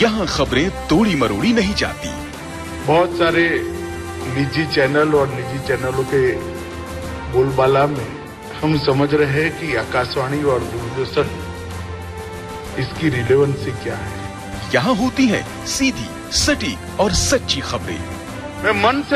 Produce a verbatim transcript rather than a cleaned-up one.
यहाँ खबरें तोड़ी मरोड़ी नहीं जाती। बहुत सारे निजी चैनल और निजी चैनलों के बोलबाला में हम समझ रहे हैं कि आकाशवाणी और दूरदर्शन इसकी रिलेवेंसी क्या है। यहाँ होती है सीधी, सटीक और सच्ची खबरें। मैं मन से